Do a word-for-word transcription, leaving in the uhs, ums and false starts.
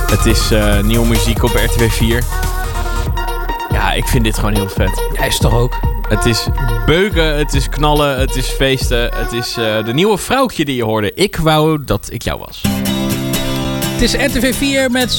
Het is uh, nieuwe muziek op R T W vier. Ja, ik vind dit gewoon heel vet. Jij is toch ook? Het is beuken, het is knallen, het is feesten. Het is uh, de nieuwe vrouwtje die je hoorde. Ik wou dat ik jou was. Het is R T W vier met